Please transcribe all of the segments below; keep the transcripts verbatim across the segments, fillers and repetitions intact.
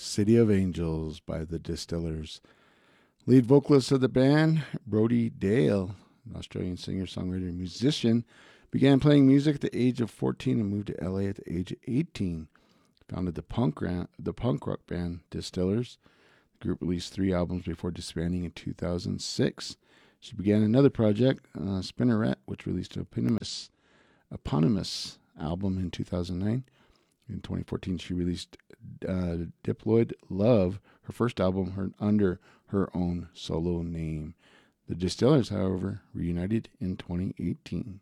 City of Angels by the Distillers. Lead vocalist of the band, Brody Dale, an Australian singer, songwriter, and musician, began playing music at the age of fourteen and moved to L A at the age of eighteen. Founded the punk, ran- the punk rock band Distillers. The group released three albums before disbanding in two thousand six. She began another project, uh, Spinneret, which released an eponymous, eponymous album in two thousand nine. In twenty fourteen, she released uh, Diploid Love, her first album, her, under her own solo name. The Distillers, however, reunited in twenty eighteen.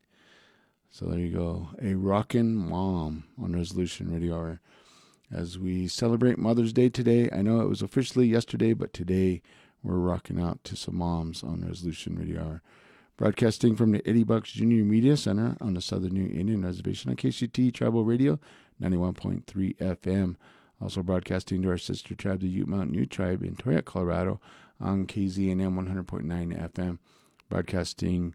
So there you go, a rockin' mom on Resolution Radio Hour. As we celebrate Mother's Day today, I know it was officially yesterday, but today we're rocking out to some moms on Resolution Radio Hour. Broadcasting from the Eddie Bucks Junior Media Center on the Southern New Indian Reservation on K C T Tribal Radio, ninety-one point three F M. Also broadcasting to our sister tribe, the Ute Mountain Ute Tribe in Toyota, Colorado on K Z N M one hundred point nine F M. Broadcasting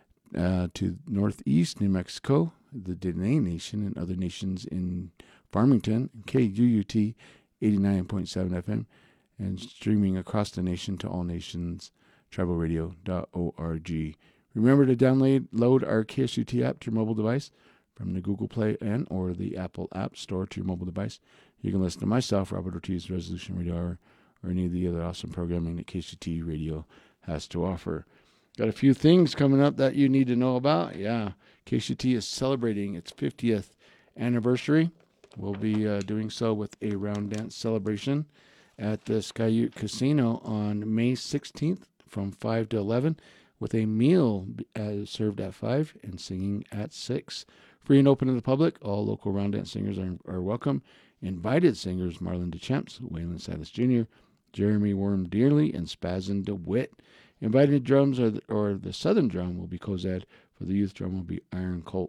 uh, to northeast New Mexico, the Dene Nation, and other nations in Farmington, K U U T eighty-nine point seven F M, and streaming across the nation to all nations, tribal radio dot org. Remember to download load our K S U T app to your mobile device from the Google Play and or the Apple App Store to your mobile device. You can listen to myself, Robert Ortiz, Resolution Radio Hour, or any of the other awesome programming that K S U T Radio has to offer. Got a few things coming up that you need to know about. Yeah, K S U T is celebrating its fiftieth anniversary. We'll be uh, doing so with a round dance celebration at the Skyute Casino on May sixteenth from five to eleven, with a meal uh, served at five and singing at six. Free and open to the public. All local round dance singers are, are welcome. Invited singers Marlon DeChamps, Waylon Silas Junior, Jeremy Worm Dearly, and Spazin DeWitt. Invited drums or the, or the Southern drum will be Kozad. For the youth drum will be Iron Colt.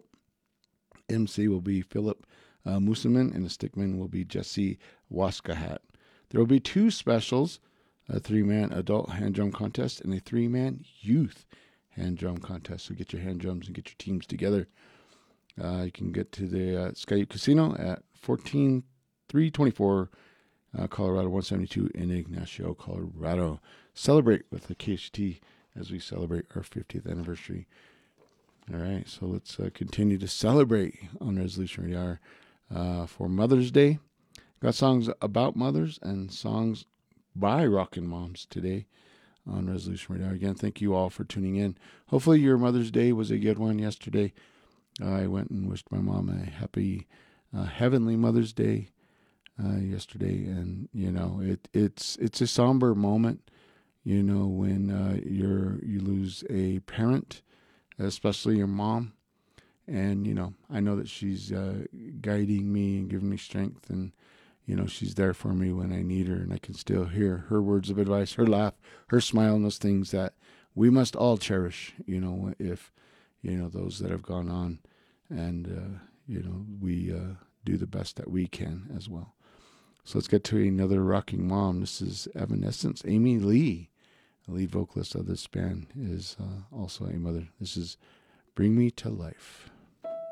M C will be Philip uh, Musaman, and the stickman will be Jesse Waskahat. There will be two specials, a three-man adult hand drum contest and a three-man youth hand drum contest. So get your hand drums and get your teams together. Uh, you can get to the uh, Skyute Casino at fourteen three twenty-four uh, Colorado one seventy-two in Ignacio, Colorado. Celebrate with the K S U T as we celebrate our fiftieth anniversary. All right, so let's uh, continue to celebrate on Resolution Radio Hour uh, for Mother's Day. Got songs about mothers and songs by rockin' moms today on Resolution Radio. Again, thank you all for tuning in. Hopefully your Mother's Day was a good one yesterday. I went and wished my mom a happy, uh, heavenly Mother's Day uh, yesterday, and you know it it's it's a somber moment, you know, when uh, you're you lose a parent, especially your mom, and you know I know that she's uh, guiding me and giving me strength, and you know, she's there for me when I need her, and I can still hear her words of advice, her laugh, her smile, and those things that we must all cherish, you know, if, you know, those that have gone on, and, uh, you know, we uh, do the best that we can as well. So let's get to another rocking mom. This is Evanescence. Amy Lee, the lead vocalist of this band, is uh, also a mother. This is Bring Me to Life.